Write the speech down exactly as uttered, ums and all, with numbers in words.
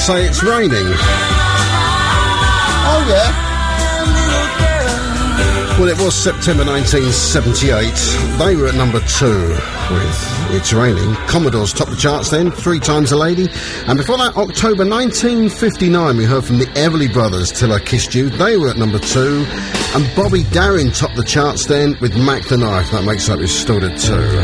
Say It's Raining. Oh, yeah. Well, it was September nineteen seventy-eight. They were at number two with It's Raining. Commodores topped the charts then, Three Times a Lady. And before that, October nineteen fifty-nine, we heard from the Everly Brothers, Till I Kissed You. They were at number two. And Bobby Darin topped the charts then with Mac the Knife. That makes up his stood at two.